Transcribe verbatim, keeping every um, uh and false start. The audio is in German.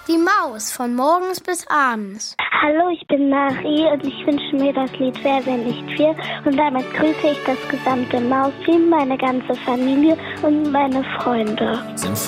Die Maus von morgens bis abends. Hallo, ich bin Marie und ich wünsche mir das Lied Wer, wenn nicht wir. Und damit grüße ich das gesamte Mausteam, meine ganze Familie und meine Freunde. Sind